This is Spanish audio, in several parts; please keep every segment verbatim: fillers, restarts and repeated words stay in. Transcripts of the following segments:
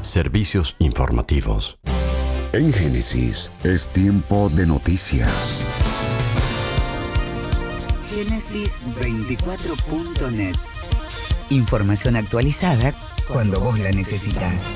Servicios informativos. En Génesis es tiempo de noticias. Génesis veinticuatro punto net. Información actualizada cuando vos la necesitas.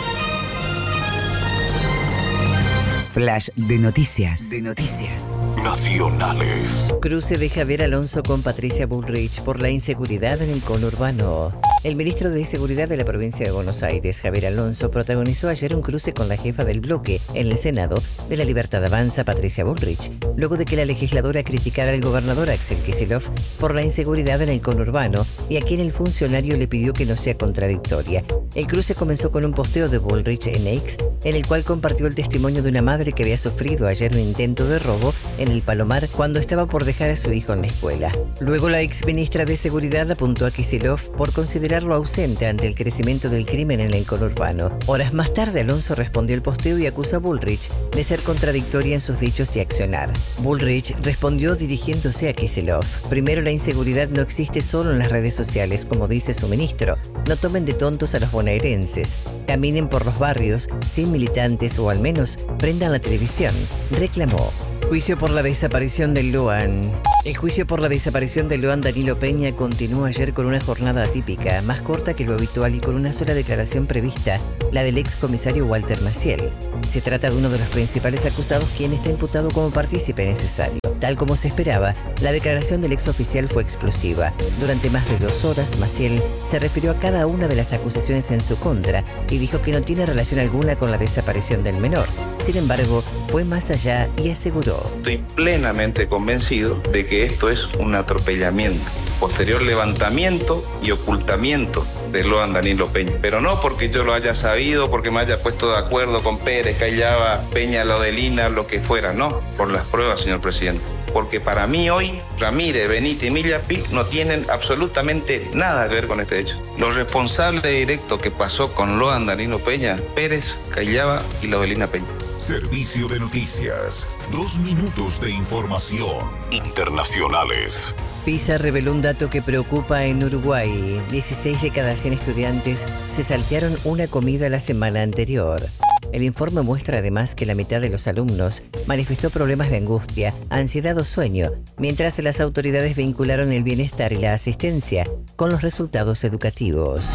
Flash de noticias. De noticias. Nacionales. Cruce de Javier Alonso con Patricia Bullrich por la inseguridad en el conurbano. El ministro de Seguridad de la provincia de Buenos Aires, Javier Alonso, protagonizó ayer un cruce con la jefa del bloque en el Senado de la Libertad Avanza, Patricia Bullrich, luego de que la legisladora criticara al gobernador Axel Kicillof por la inseguridad en el conurbano y a quien el funcionario le pidió que no sea contradictoria. El cruce comenzó con un posteo de Bullrich en X, en el cual compartió el testimonio de una madre que había sufrido ayer un intento de robo en el Palomar cuando estaba por dejar a su hijo en la escuela. Luego la exministra de Seguridad apuntó a Kicillof por considerarlo ausente ante el crecimiento del crimen en el conurbano. Horas más tarde, Alonso respondió el posteo y acusó a Bullrich de ser contradictoria en sus dichos y accionar. Bullrich respondió dirigiéndose a Kicillof: primero, la inseguridad no existe solo en las redes sociales, como dice su ministro. No tomen de tontos a los bonaerenses. Caminen por los barrios sin militantes o al menos prendan la televisión, reclamó. Juicio por la desaparición del Loan. El juicio por la desaparición del Loan Danilo Peña continuó ayer con una jornada atípica, más corta que lo habitual y con una sola declaración prevista, la del ex comisario Walter Maciel. Se trata de uno de los principales acusados, quien está imputado como partícipe necesario. Tal como se esperaba, la declaración del ex oficial fue explosiva. Durante más de dos horas, Maciel se refirió a cada una de las acusaciones en su contra y dijo que no tiene relación alguna con la desaparición del menor. Sin embargo, fue más allá y aseguró: estoy plenamente convencido de que esto es un atropellamiento, posterior levantamiento y ocultamiento de Loan Danilo Peña. Pero no porque yo lo haya sabido, porque me haya puesto de acuerdo con Pérez, Callaba, Peña, Lodelina, lo que fuera, no, por las pruebas, señor presidente. Porque para mí hoy, Ramírez, Benítez y Millapi no tienen absolutamente nada que ver con este hecho. Los responsables directos que pasó con Loan Danilo Peña, Pérez, Callaba y Lodelina Peña. Servicio de noticias. Dos minutos de información. Internacionales. PISA reveló un dato que preocupa en Uruguay. dieciséis de cada cien estudiantes se saltearon una comida la semana anterior. El informe muestra además que la mitad de los alumnos manifestó problemas de angustia, ansiedad o sueño, mientras las autoridades vincularon el bienestar y la asistencia con los resultados educativos.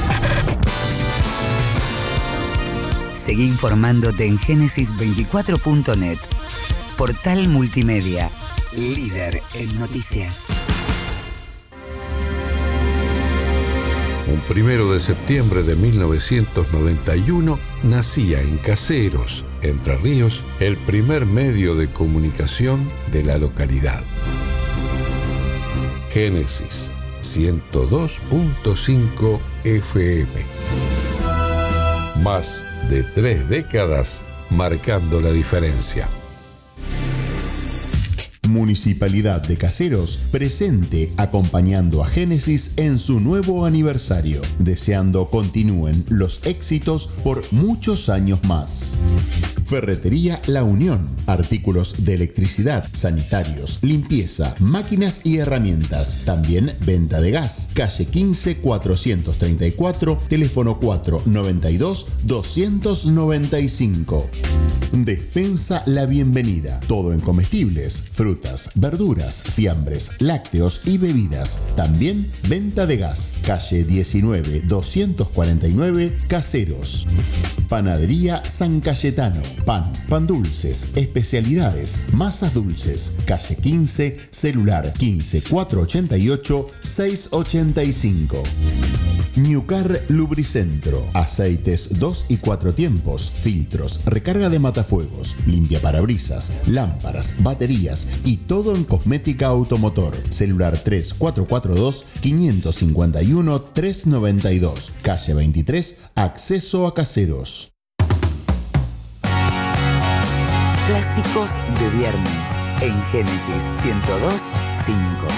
Seguí informándote en Génesis veinticuatro punto net, portal multimedia, líder en noticias. Un primero de septiembre de mil novecientos noventa y uno nacía en Caseros, Entre Ríos, el primer medio de comunicación de la localidad. Génesis ciento dos punto cinco F M. Más de tres décadas marcando la diferencia. Municipalidad de Caseros, presente acompañando a Génesis en su nuevo aniversario, deseando continúen los éxitos por muchos años más. Ferretería La Unión, artículos de electricidad, sanitarios, limpieza, máquinas y herramientas. También venta de gas. Calle quince cuatrocientos treinta y cuatro, teléfono cuatro noventa y dos doscientos noventa y cinco. Despensa La Bienvenida, todo en comestibles, frutas, verduras, fiambres, lácteos y bebidas. También venta de gas. Calle diecinueve doscientos cuarenta y nueve, Caseros. Panadería San Cayetano. Pan, pan dulces, especialidades, masas dulces. Calle quince, celular quince cuatrocientos ochenta y ocho seiscientos ochenta y cinco. Ñucar Lubricentro. Aceites dos y cuatro tiempos, filtros, recarga de matafuegos, limpia parabrisas, lámparas, baterías y todo en cosmética automotor. Celular tres cuatro cuatro dos cinco cinco uno tres nueve dos. Calle veintitrés, acceso a Caseros. Clásicos de viernes en Génesis ciento dos punto cinco.